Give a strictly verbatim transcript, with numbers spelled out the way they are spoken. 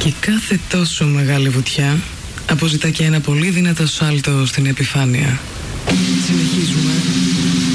Και κάθε τόσο μεγάλη βουτιά αποζητά και ένα πολύ δυνατό σάλτο στην επιφάνεια. Συνεχίζουμε.